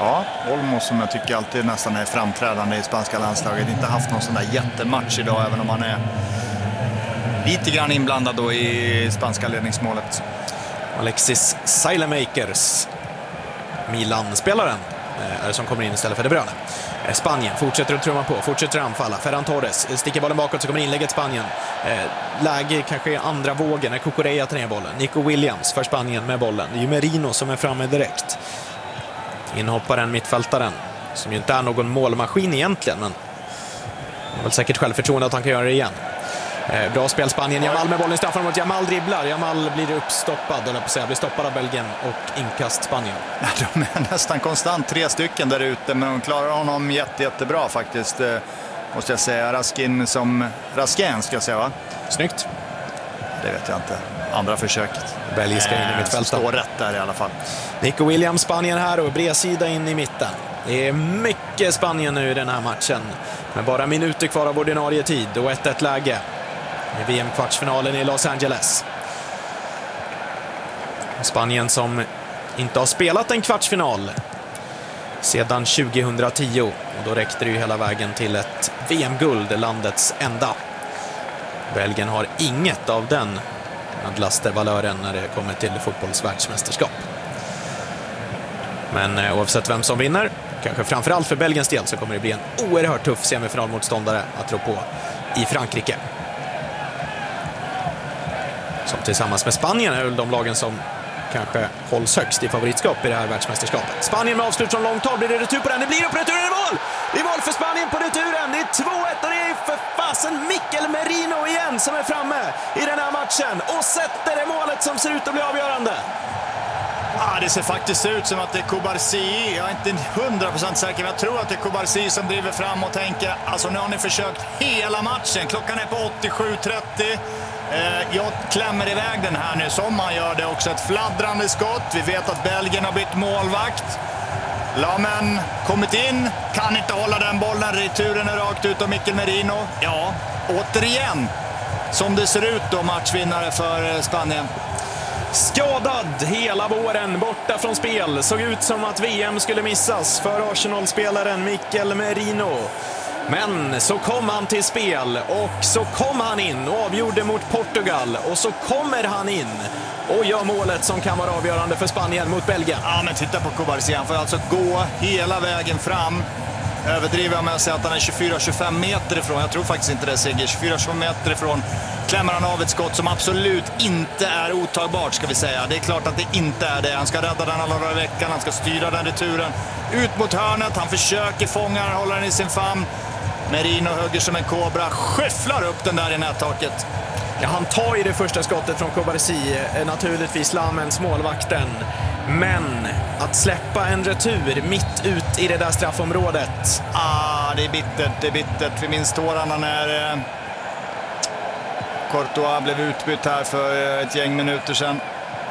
Ja, Olmo som jag tycker alltid nästan är framträdande i spanska landslaget. Inte haft någon sån där jättematch idag, även om han är lite grann inblandad då i spanska ledningsmålet. Alexis Saelemaekers, Milan-spelaren, som kommer in istället för De Bruyne. Spanien fortsätter att trumma på, fortsätter att anfalla. Ferran Torres sticker bollen bakåt, så kommer inlägget Spanien. Läge kanske andra vågen när Cucurella tar ner bollen. Nico Williams för Spanien med bollen. Det är ju Merino som är framme direkt. Inhopparen, mittfältaren, som ju inte är någon målmaskin egentligen, men har väl säkert självförtroende att han kan göra det igen. Bra spel Spanien. Jamal med bollen i straffområdet. Jamal dribblar. Jamal blir uppstoppad, eller på att säga, blir stoppad av Belgien och inkast Spanien. De är nästan konstant 3 stycken där ute, men de klarar honom jättebra faktiskt. Måste jag säga. Raskin ska jag säga, va? Snyggt. Det vet jag inte. Andra försöket. Belgiska in i mittfältet. Står rätt där i alla fall. Nico Williams, Spanien här, och bredsida in i mitten. Det är mycket Spanien nu i den här matchen. Med bara minuter kvar av ordinarie tid och 1-1 läge i VM-kvartsfinalen i Los Angeles. Spanien som inte har spelat en kvartsfinal sedan 2010, och då räckte det ju hela vägen till ett VM-guld, landets enda. Belgien har inget av den adlaste valören när det kommer till fotbollsvärldsmästerskap. Men oavsett vem som vinner, kanske framförallt för Belgiens del, så kommer det bli en oerhört tuff semifinalmotståndare att tro på i Frankrike. Som tillsammans med Spanien är de lagen som kanske hålls högst i favoritskap i det här världsmästerskapet. Spanien med avslut från långt håll. Blir det retur på den? Det blir upp returen i mål! Det är mål för Spanien på returen. Det är 2-1 och det är för fasen Mikel Merino igen som är framme i den här matchen och sätter det målet som ser ut att bli avgörande. Det ser faktiskt ut som att det är Cubarsí. Jag är inte 100% säker, men jag tror att det är Cubarsí som driver fram och tänker, alltså nu har ni försökt hela matchen. Klockan är på 87:30. Jag klämmer iväg den här nu, som man gör det också. Ett fladdrande skott. Vi vet att Belgien har bytt målvakt. Lamen kommit in, kan inte hålla den bollen. Returen är rakt ut av Mikel Merino. Ja, återigen, som det ser ut då, matchvinnare för Spanien. Skadad hela våren, borta från spel. Såg ut som att VM skulle missas för Arsenal-spelaren Mikel Merino. Men så kom han till spel och så kom han in och avgjorde mot Portugal. Och så kommer han in och gör målet som kan vara avgörande för Spanien mot Belgien. Ja, men titta på Cubarsí. Han får alltså gå hela vägen fram. Överdriver jag med att säga att han är 24-25 meter ifrån. Jag tror faktiskt inte det, Sigge. 24-25 meter ifrån klämmer han av ett skott som absolut inte är otagbart, ska vi säga. Det är klart att det inte är det. Han ska rädda den alla dagar i veckan. Han ska styra den returen ut mot hörnet. Han försöker fånga den, håller den i sin famn. Merino hugger som en kobra, skyfflar upp den där i nättaket. Ja, han tar ju det första skottet från Cubarsí, naturligtvis Lamens, målvakten. Men att släppa en retur mitt ut i det där straffområdet. Det är bittert. Vi minns tårarna när Courtois blev utbytt här för ett gäng minuter sedan.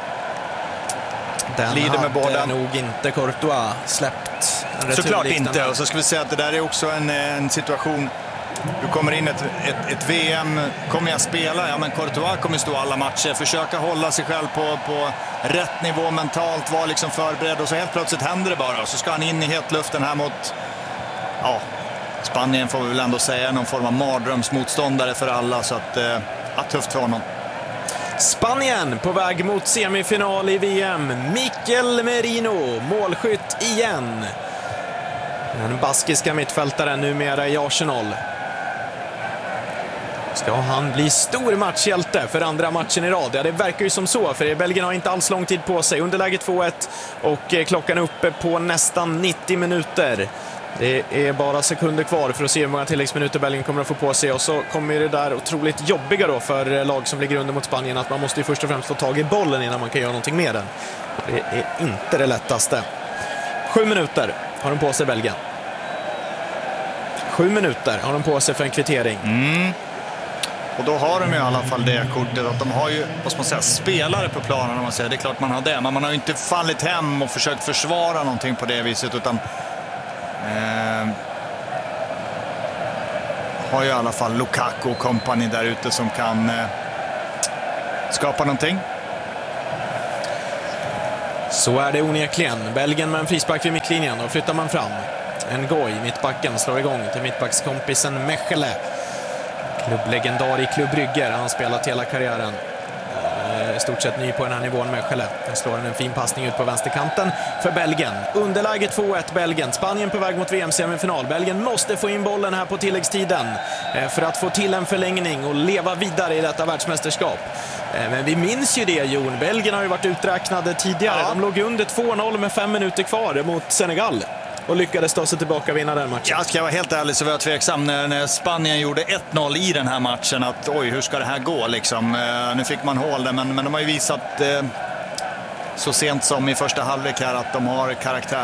Den lider med båda. Hade nog inte Courtois släppt en retur. Såklart inte. Och så ska vi säga att det där är också en situation. Du kommer in ett VM, kommer jag spela? Ja, men Courtois kommer stå alla matcher. Försöka hålla sig själv på rätt nivå mentalt, vara liksom förberedd. Och så helt plötsligt händer det bara. Och så ska han in i hetluften här mot... Ja, Spanien får vi väl ändå säga någon form av mardrömsmotståndare för alla. Så att tufft för honom. Spanien på väg mot semifinal i VM. Mikel Merino, målskytt igen. Den baskiska mittfältaren numera i Arsenal. Ska han bli stor matchhjälte för andra matchen i rad? Ja, det verkar ju som så, för Belgien har inte alls lång tid på sig. Underläget 2-1 och klockan är uppe på nästan 90 minuter. Det är bara sekunder kvar för att se hur många tilläggsminuter Belgien kommer att få på sig. Och så kommer det där otroligt jobbiga då för lag som ligger under mot Spanien, att man måste ju först och främst få tag i bollen innan man kan göra någonting med den. Det är inte det lättaste. 7 minuter har de på sig, Belgien. 7 minuter har de på sig för en kvittering. Och då har de i alla fall det kortet att de har ju, vad ska man säga, spelare på planen, om man säger. Det är klart man har det, men man har ju inte fallit hem och försökt försvara någonting på det viset, utan har ju i alla fall Lukaku och company där ute som kan skapa någonting. Så är det onekligen. Belgien med en frispark vid mittlinjen. Då flyttar man fram. Ngoy, mittbacken, slår igång till mittbackskompisen Mechele. Klubblegendar i Klubb Brygger. Han har spelat hela karriären. Stort sett ny på den här nivån med Mechele. Han slår en fin passning ut på vänsterkanten för Belgien. Underläge 2-1 Belgien. Spanien på väg mot VM-semifinal. Belgien måste få in bollen här på tilläggstiden för att få till en förlängning och leva vidare i detta världsmästerskap. Men vi minns ju det, Jon. Belgien har ju varit uträknade tidigare. Ja. De låg under 2-0 med 5 minuter kvar mot Senegal och lyckades ta sig tillbaka och vinna den matchen. Jag ska vara helt ärlig så var jag tveksam när Spanien gjorde 1-0 i den här matchen att oj, hur ska det här gå liksom. Nu fick man hål där, men de har ju visat så sent som i första halvlek här att de har karaktär.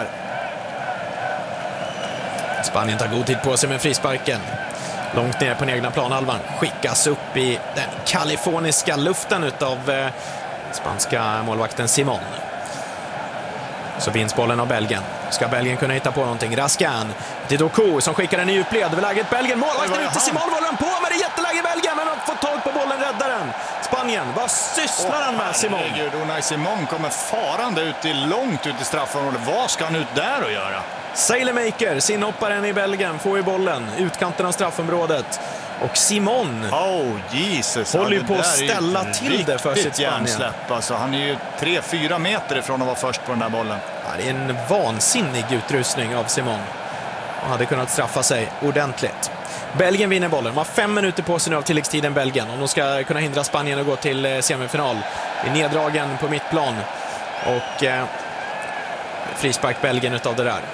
Spanien tar god tid på sig med frisparken. Långt ner på den egna planhalvan. Skickas upp i den kaliforniska luften utav spanska målvakten Simon. Så vinns bollen av Belgien. Ska Belgien kunna hitta på någonting? Raskan till Doku som skickar en i djupled över läget. Belgien, målvakten ut till Simon, bollen på, men det är jätteläge Belgien, men de får tag på bollen, räddar den. Spanien, vad sysslar han med Simon? Herregud, Unai Simon kommer farande långt ut i straffområdet. Vad ska han ut där och göra? Sailemaker, inhopparen i Belgien, får ju bollen, utkanten av straffområdet. Och Simon Jesus, håller ju på att ställa till det för sitt Spanien. Alltså, han är ju 3-4 meter ifrån att vara först på den där bollen. Ja, det är en vansinnig utrustning av Simon. Och hade kunnat straffa sig ordentligt. Belgien vinner bollen. De har 5 minuter på sig nu av tilläggstiden Belgien. Om de ska kunna hindra Spanien att gå till semifinal. Det är neddragen på mittplan. Och frispark Belgien utav det där.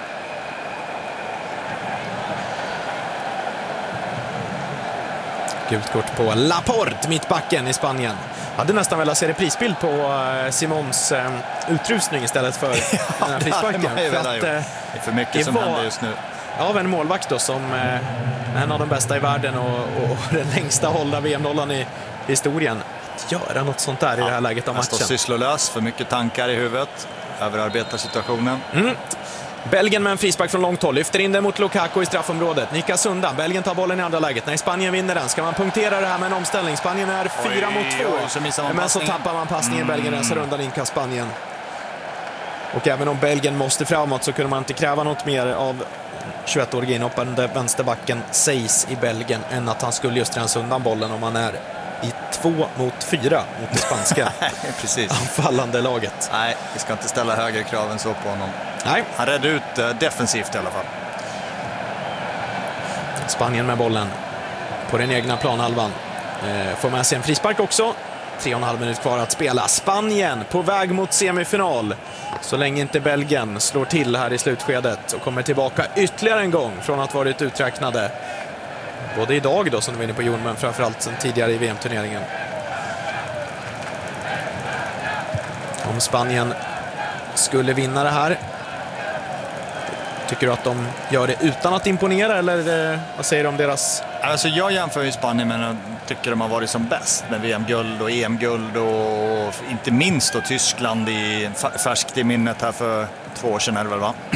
Gult kort på Laporte, mittbacken i Spanien. Hade nästan velat se reprisbild på Simons utrustning istället för den här frisparken. För att, det är för mycket som händer just nu. Av en målvakt då, som en av de bästa i världen och den längsta hållna VM-nollan i historien. Att göra något sånt där i det här läget av matchen. Han står sysslolös, för mycket tankar i huvudet. Överarbetar situationen. Belgien med en frispark från långt håll. Lyfter in den mot Lukaku i straffområdet. Nickas undan. Belgien tar bollen i andra läget. När Spanien vinner den ska man punktera det här med en omställning. Spanien är 4-2. Men så tappar man passningen. Belgien rensar undan inkast Spanien. Och även om Belgien måste framåt så kunde man inte kräva något mer av 21-årige inhoppande vänsterbacken Seis i Belgien än att han skulle just rensa undan bollen om man är i 2-4 mot det spanska anfallande laget. Nej, vi ska inte ställa högre krav än så på honom. Nej. Han räddade ut defensivt i alla fall. Spanien med bollen på den egna planhalvan. Får med sig en frispark också. 3,5 minuter kvar att spela. Spanien på väg mot semifinal. Så länge inte Belgien slår till här i slutskedet och kommer tillbaka ytterligare en gång från att varit uträknade. Både idag då, som du var inne på Jon, men framförallt sen tidigare i VM-turneringen. Om Spanien skulle vinna det här, tycker du att de gör det utan att imponera, eller vad säger du om deras... Alltså jag jämför ju Spanien med jag tycker de har varit som bäst med VM-guld och EM-guld och inte minst då Tyskland i färskt i minnet här för 2 år sedan, är det väl, va?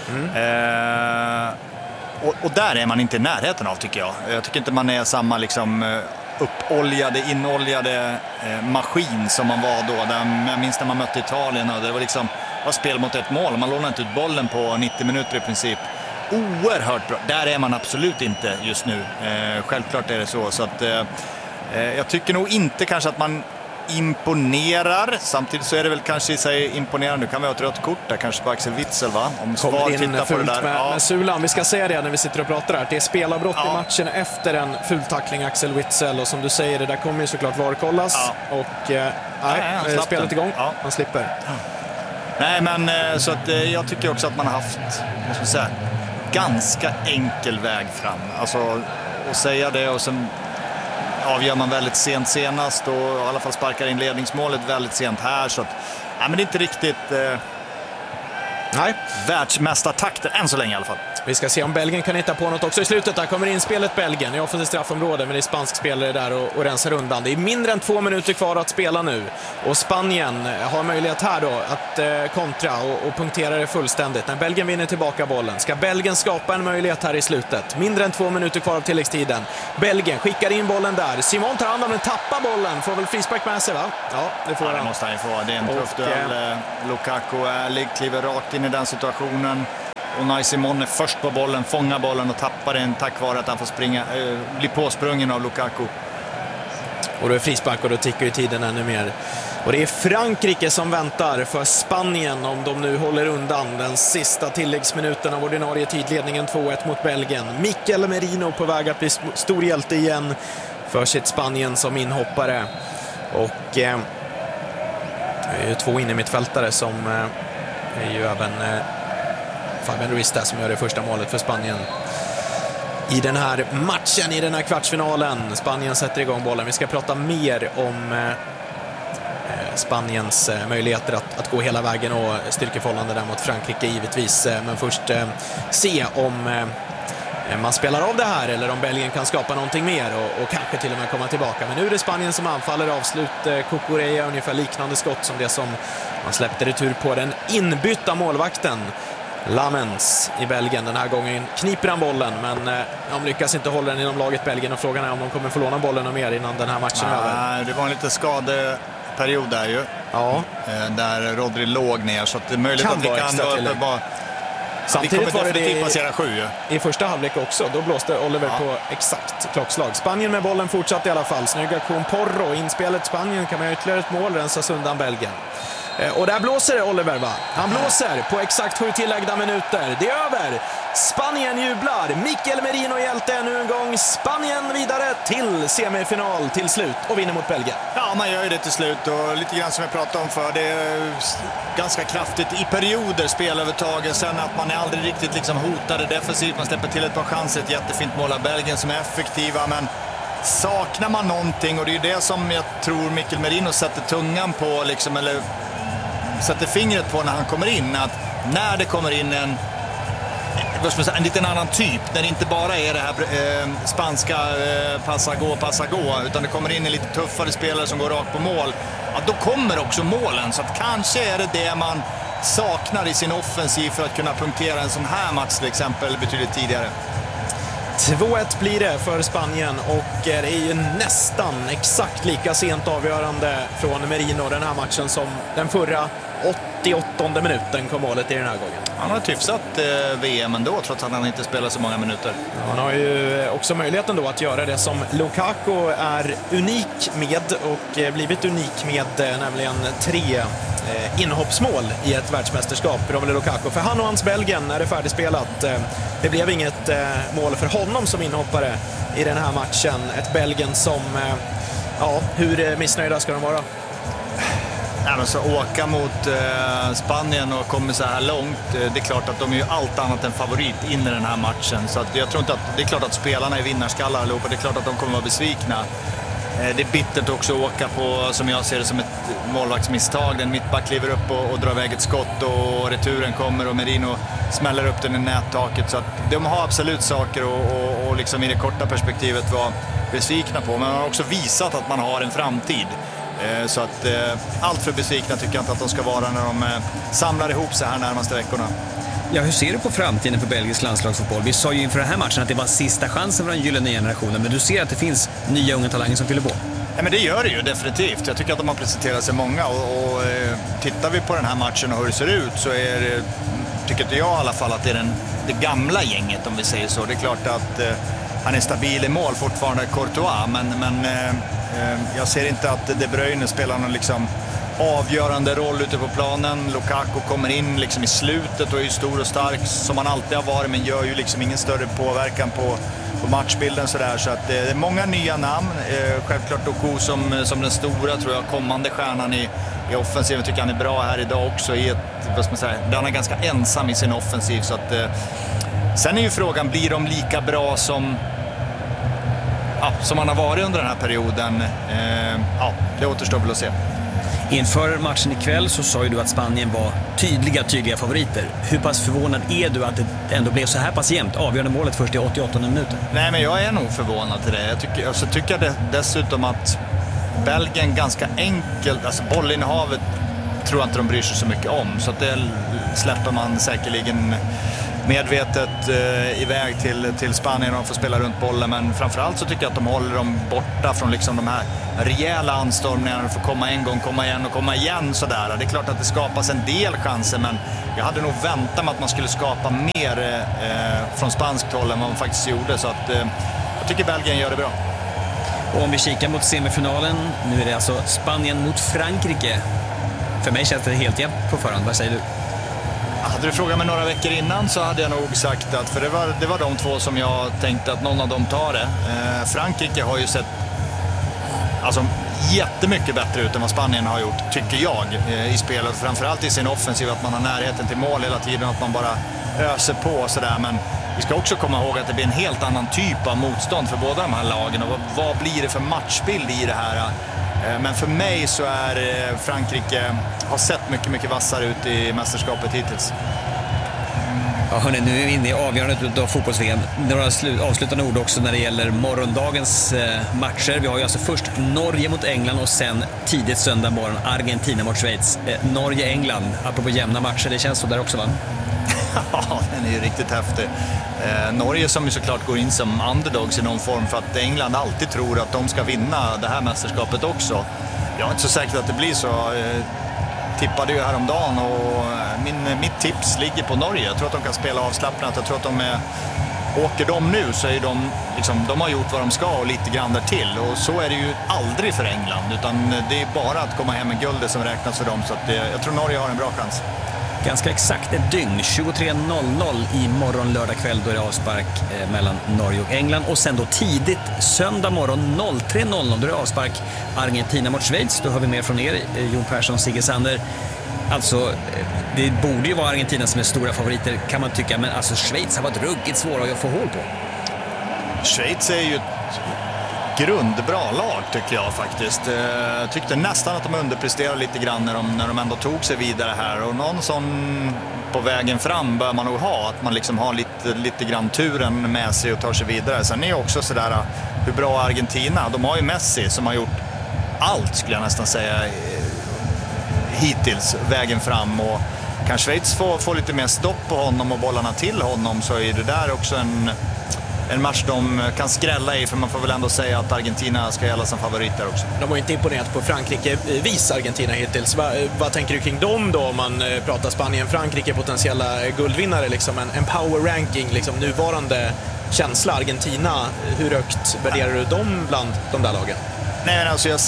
Och där är man inte i närheten av, tycker jag. Jag tycker inte man är samma liksom inoljade maskin som man var då. Jag minns när man mötte Italien och det var liksom spel mot ett mål. Man lånade inte ut bollen på 90 minuter i princip. Oerhört bra. Där är man absolut inte just nu. Självklart är det så att jag tycker nog inte kanske att man imponerar. Samtidigt så är det väl kanske i sig imponerande. Nu kan vi ha ett rött kort där, kanske på Axel Witsel, va? Om kommer in fult med Sulan. Vi ska säga det när vi sitter och pratar här. Det är spelavbrott i matchen efter en fultackling Axel Witsel. Och som du säger, det där kommer ju såklart varkollas. Och spelet igång. Han slipper. Nej, men så att jag tycker också att man har haft, vad ska jag säga, ganska enkel väg fram. Alltså att säga det, och sen avgör man väldigt sent senast och i alla fall sparkar in ledningsmålet väldigt sent här, så att men det är inte riktigt världsmästartakter än så länge i alla fall. Vi ska se om Belgien kan hitta på något också i slutet. Där kommer in spelet Belgien i offensivt straffområde, men det är spansk spelare där och rensar undan. Det är mindre än 2 minuter kvar att spela nu. Och Spanien har möjlighet här då att kontra och punktera det fullständigt. När Belgien vinner tillbaka bollen. Ska Belgien skapa en möjlighet här i slutet? Mindre än 2 minuter kvar av tilläggstiden. Belgien skickar in bollen där. Simon tar hand om den, tappar bollen. Får väl frispark med sig, va? Ja, det får han. Det måste han ju få. Det är en tuff duell. Lukaku är ärlig, kliver rakt in i den situationen. Och Nay Simon är först på bollen, fångar bollen och tappar den tack vare att han får bli påsprungen av Lukaku. Och då är frispark och då tickar ju tiden ännu mer. Och det är Frankrike som väntar för Spanien om de nu håller undan den sista tilläggsminuten av ordinarie tidledningen 2-1 mot Belgien. Mikel Merino på väg att bli stor hjälte igen för sitt Spanien som inhoppare. Och det är ju 2 innermittfältare som är ju även Fabian Ruiz där som gör det första målet för Spanien i den här matchen, i den här kvartsfinalen. Spanien sätter igång bollen. Vi ska prata mer om Spaniens möjligheter att gå hela vägen och styrkeförhållande där mot Frankrike givetvis. Men först se om man spelar av det här eller om Belgien kan skapa någonting mer och kanske till och med komma tillbaka. Men nu är det Spanien som anfaller, avslut Cucurella, ungefär liknande skott som det som man släppte retur på den inbytta målvakten Lamens i Belgien. Den här gången kniper han bollen, men de lyckas inte hålla den inom laget Belgien och frågan är om de kommer få låna bollen och mer innan den här matchen är över. Det var en lite skadeperiod där ju. Ja. Där Rodri låg ner, så att det är möjligt att vi kan bara... Samtidigt var det passera 7 i första halvlek också. Då blåste Oliver på exakt klockslag. Spanien med bollen fortsatt i alla fall. Snygg aktion Porro. Inspelet Spanien kan man ytterligare ett mål, rensas undan Belgien. Och där blåser Oliver, va? Han blåser på exakt 7 tilläggda minuter. Det är över. Spanien jublar. Mikel Merino hjälte ännu en gång. Spanien vidare till semifinal till slut och vinner mot Belgien. Ja, man gör ju det till slut och lite grann som jag pratade om för. Det är ganska kraftigt i perioder spelövertagen. Sen att man är aldrig riktigt liksom hotade defensivt. Man släpper till ett par chanser. Ett jättefint mål av Belgien som är effektiva, men saknar man någonting, och det är ju det som jag tror Mikel Merino sätter tungan på liksom, eller sätter fingret på när han kommer in, att när det kommer in en liten annan typ, när det inte bara är det här spanska passa gå, utan det kommer in en lite tuffare spelare som går rakt på mål, ja, då kommer också målen. Så att kanske är det man saknar i sin offensiv för att kunna punktera en sån här match till exempel betydligt tidigare. 2-1 blir det för Spanien och det är ju nästan exakt lika sent avgörande från Merino den här matchen som den förra. 88:e minuten kom målet i den här gången. Han har hyfsat VM ändå, trots att han inte spelar så många minuter. Ja, han har ju också möjligheten då att göra det som Lukaku är unik med och blivit unik med, nämligen 3 inhoppsmål i ett världsmästerskap. Romelu Lukaku. För han och hans Belgien är det färdigspelat. Det blev inget mål för honom som inhoppare i den här matchen. Ett Belgien som, ja, hur missnöjda ska de vara? Ja, men så åka mot Spanien och kommer så här långt, det är klart att de är ju allt annat än favorit in i den här matchen. Så att jag tror inte att, det är klart att spelarna är vinnarskallar allihopa, det är klart att de kommer vara besvikna. Det är bittert också att åka på, som jag ser det, som ett målvaktsmisstag. Den mittback kliver upp och drar iväg ett skott och returen kommer och Merino smäller upp den i nättaket. Så att de har absolut saker och liksom i det korta perspektivet vara besvikna på. Men man har också visat att man har en framtid. Så att allt för besvikna tycker jag inte att de ska vara när de samlar ihop sig här närmaste veckorna. Ja, hur ser du på framtiden för belgisk landslagsfotboll? Vi sa ju inför den här matchen att det var sista chansen för den gyllene generationen, men du ser att det finns nya unga talanger som fyller på. Ja, men det gör det ju definitivt. Jag tycker att de har presenterat sig många och tittar vi på den här matchen och hur det ser ut så är det, tycker inte jag i alla fall, att det är det gamla gänget, om vi säger så. Det är klart att han är stabil i mål fortfarande, Courtois, men jag ser inte att De Bruyne spelar någon liksom avgörande roll ute på planen. Lukaku kommer in liksom i slutet och är ju stor och stark som han alltid har varit, men gör ju liksom ingen större påverkan på matchbilden sådär. Så att det är många nya namn. Självklart Doku som den stora, tror jag, kommande stjärnan i offensiven. Tycker han är bra här idag också i ett, vad ska man säga, där han är ganska ensam i sin offensiv. Så att sen är ju frågan, blir de lika bra som han har varit under den här perioden? Ja, det återstår väl att se. Inför matchen ikväll så sa ju du att Spanien var tydliga favoriter. Hur pass förvånad är du att det ändå blev så här pass jämnt? Avgörande målet först i 88 minuter. Nej, men jag är nog förvånad till det. Jag tycker dessutom att Belgien ganska enkelt, alltså bollinnehavet tror jag inte de bryr sig så mycket om. Så att det släpper man säkerligen medvetet iväg till Spanien och får spela runt bollen. Men framförallt så tycker jag att de håller dem borta från liksom de här rejäla anstormningarna. De får komma en gång, komma igen och komma igen sådär. Det är klart att det skapas en del chanser, men jag hade nog väntat mig att man skulle skapa mer från spanskt håll än vad man faktiskt gjorde. Så att jag tycker Belgien gör det bra. Och om vi kikar mot semifinalen, nu är det alltså Spanien mot Frankrike. För mig känns det helt jämnt på förhand. Vad säger du? Hade du frågat mig några veckor innan så hade jag nog sagt att, för det var de två som jag tänkte att någon av dem tar det. Frankrike har ju sett jättemycket bättre ut än vad Spanien har gjort, tycker jag, i spelet. Framförallt i sin offensiv, att man har närheten till mål hela tiden, att man bara öser på och sådär. Men vi ska också komma ihåg att det blir en helt annan typ av motstånd för båda de här lagen. Och vad blir det för matchbild i det här? Men för mig så är Frankrike har sett mycket vassare ut i mästerskapet hittills. Ja, hörni, nu är vi inne i avgörandet av fotbolls-VM. Några avslutande ord också när det gäller morgondagens matcher. Vi har ju alltså först Norge mot England och sen tidigt söndag morgon Argentina mot Schweiz. Norge-England, apropå jämna matcher, det känns så där också, va? Ja, den är ju riktigt häftig. Norge som ju såklart går in som underdogs i någon form för att England alltid tror att de ska vinna det här mästerskapet också. Jag är inte så säker att det blir så. Tippade ju häromdagen och mitt tips ligger på Norge. Jag tror att de kan spela avslappnat. Jag tror att åker de nu så är de har gjort vad de ska och lite grann där till. Och så är det ju aldrig för England, utan det är bara att komma hem med guldet som räknas för dem. Så att jag tror Norge har en bra chans. Ganska exakt ett dygn, 23.00 i morgon lördag kväll, då är det avspark mellan Norge och England. Och sen då tidigt söndag morgon 03.00 då är det avspark Argentina mot Schweiz. Då hör vi mer från er, Jon Persson, Sigge Sander. Alltså, det borde ju vara Argentina som är stora favoriter kan man tycka, men alltså Schweiz har varit ruggigt svåra att få hål på. Schweiz är ju ett grundbra lag tycker jag faktiskt. Jag tyckte nästan att de underpresterade lite grann när de ändå tog sig vidare här. Och någon sån på vägen fram bör man nog ha. Att man liksom har lite grann turen med sig och tar sig vidare. Sen är ju också sådär hur bra Argentina. De har ju Messi som har gjort allt, skulle jag nästan säga, hittills vägen fram. Och kan Schweiz få lite mer stopp på honom och bollarna till honom, så är det där också en match de kan skrälla i, för man får väl ändå säga att Argentina ska gälla som favoriter också. De har inte imponerat på Frankrike, Argentina hittills. Vad tänker du kring dem då, om man pratar Spanien, Frankrike, potentiella guldvinnare, liksom en power ranking, liksom nuvarande känsla Argentina, hur högt värderar du dem bland de där lagen? Nej, men alltså jag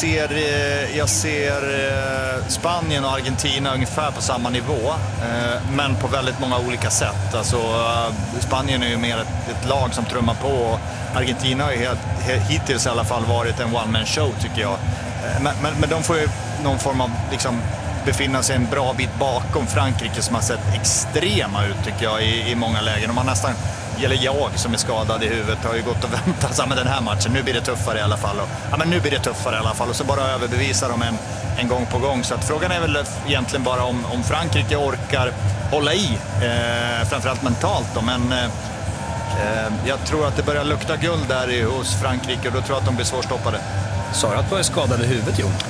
ser Spanien och Argentina ungefär på samma nivå, men på väldigt många olika sätt. Alltså, Spanien är ju mer ett lag som trummar på, och Argentina har ju hittills i alla fall varit en one-man show, tycker jag. Men de får ju någon form av befinna sig en bra bit bakom Frankrike, som har sett extrema ut, tycker jag, i många lägen. Och man nästan, eller jag som är skadad i huvudet, har ju gått och väntat med den här matchen. Nu blir det tuffare i alla fall. Och så bara överbevisa dem en gång på gång. Så att frågan är väl egentligen bara om Frankrike orkar hålla i, framförallt mentalt då. Men jag tror att det börjar lukta guld där hos Frankrike, och då tror jag att de blir svårstoppade. Sa du att du är skadad i huvudet, Jon?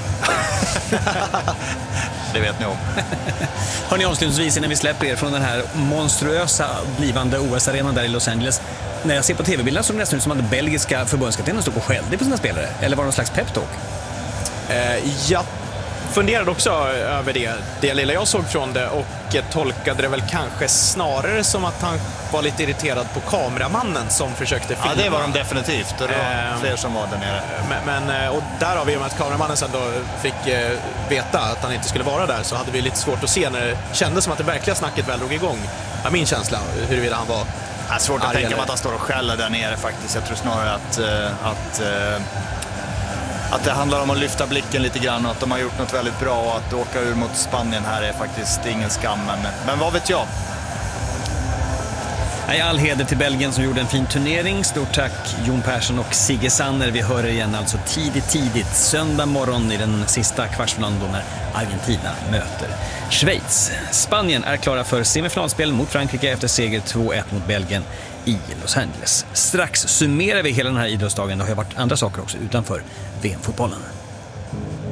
Det vet ni om. Hörrni, avslutningsvis innan vi släpper er från den här monstruösa blivande OS-arenan där i Los Angeles. När jag ser på tv-bilderna så är det nästan som att den belgiska förbundskaptenen stod och skällde på sina spelare. Eller var det någon slags pep-talk? Jag funderade också över det lilla jag såg från det, och tolkade det väl kanske snarare som att han var lite irriterad på kameramannen som försökte filma. Ja, det var de definitivt, och det var fler som var där nere. Men och där har vi ju att kameramannen sen då fick veta att han inte skulle vara där, så hade vi lite svårt att se när det kändes som att det verkliga snacket väl drog igång. Ja, min känsla, huruvida han var... Det är svårt att tänka mig att han står och skäller där nere faktiskt. Jag tror snarare att det handlar om att lyfta blicken lite grann, och att de har gjort något väldigt bra, och att åka ur mot Spanien här är faktiskt ingen skam, men vad vet jag. All heder till Belgien som gjorde en fin turnering. Stort tack Jon Persson och Sigge Sanner. Vi hör er igen alltså tidigt söndag morgon i den sista kvartsfinalen då när Argentina möter Schweiz. Spanien är klara för semifinalspel mot Frankrike efter seger 2-1 mot Belgien i Los Angeles. Strax summerar vi hela den här idrottsdagen. Det har ju varit andra saker också utanför VM-fotbollen.